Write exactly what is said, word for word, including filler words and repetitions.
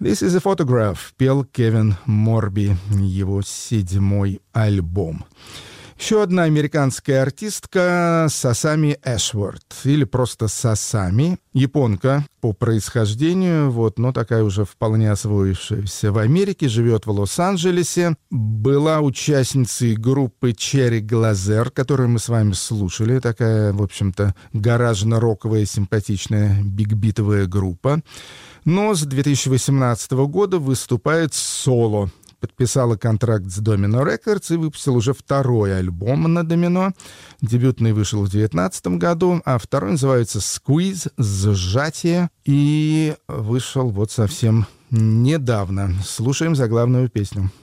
This is a Photograph, пел Кевин Морби, его седьмой альбом. Еще одна американская артистка Сасами Эшворт, или просто Сасами, японка по происхождению, вот, но такая уже вполне освоившаяся в Америке, живет в Лос-Анджелесе, была участницей группы Cherry Glazerr, которую мы с вами слушали, такая, в общем-то, гаражно-роковая, симпатичная бигбитовая группа, но с две тысячи восемнадцатого года выступает соло. Подписала контракт с Domino Records и выпустил уже второй альбом на Domino. Дебютный вышел в две тысячи девятнадцатом году, а второй называется «Squeeze», «Сжатие», и вышел вот совсем недавно. Слушаем заглавную песню.